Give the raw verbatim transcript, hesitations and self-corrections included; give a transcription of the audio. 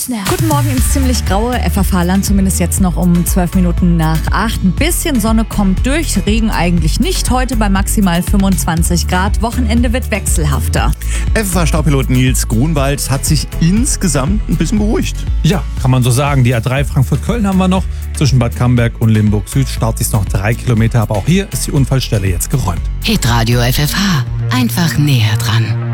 Snap. Guten Morgen ins ziemlich graue F F H-Land, zumindest jetzt noch um zwölf Minuten nach acht. Ein bisschen Sonne kommt durch, Regen eigentlich nicht. Heute bei maximal fünfundzwanzig Grad. Wochenende wird wechselhafter. F F H-Staupilot Nils Grunwald hat sich insgesamt ein bisschen beruhigt. Ja, kann man so sagen. Die A drei Frankfurt-Köln haben wir noch. Zwischen Bad Camberg und Limburg Süd staut sich noch drei Kilometer. Aber auch hier ist die Unfallstelle jetzt geräumt. Hitradio F F H. Einfach näher dran.